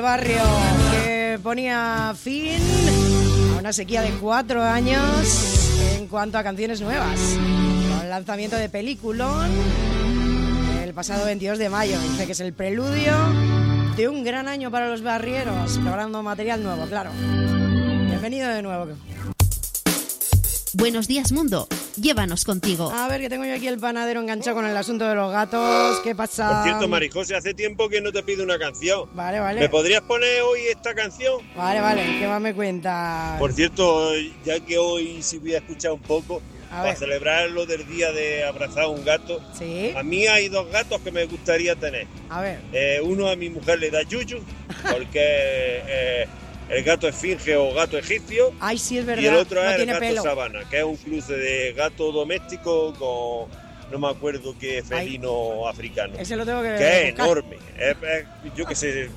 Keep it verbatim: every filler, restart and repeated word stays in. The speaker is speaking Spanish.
barrio, que ponía fin a una sequía de cuatro años en cuanto a canciones nuevas, con el lanzamiento de Peliculón el pasado veintidós de mayo. Dice que es el preludio de un gran año para los barrieros, preparando material nuevo, claro. Bienvenido de nuevo. Buenos días, mundo. Llévanos contigo. A ver, que tengo yo aquí el panadero enganchado con el asunto de los gatos. ¿Qué pasa? Por cierto, Marijose, hace tiempo que no te pido una canción. Vale, vale. ¿Me podrías poner hoy esta canción? Vale, vale. ¿Qué más me cuentas? Por cierto, ya que hoy sí voy a escuchar un poco, A para ver. celebrar lo del día de abrazar a un gato. Sí. A mí hay dos gatos que me gustaría tener. A ver. Eh, uno a mi mujer le da yuyu, porque eh, el gato esfinge o gato egipcio. Ay, sí, es verdad. Y el otro no es el tiene gato pelo. sabana, que es un cruce de gato doméstico con no me acuerdo qué felino africano. Ese lo tengo que Que es buscar. enorme. Es, es, yo qué sé,